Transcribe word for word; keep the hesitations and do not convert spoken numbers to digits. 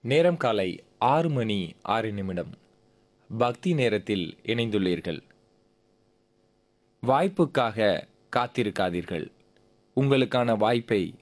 நேரம் காலை ஆறு மணி ஆறு நிமிடம். பக்தி நேரத்தில் இணைந்துள்ளீர்கள். வாய்ப்புக்காக காத்திருக்காதீர்கள், உங்களுக்கான வாய்ப்பை